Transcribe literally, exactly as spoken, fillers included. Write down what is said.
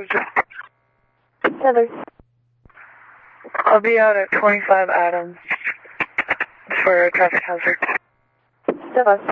was just... Heather. I'll be out at twenty-five Adams for a traffic hazard. Step us.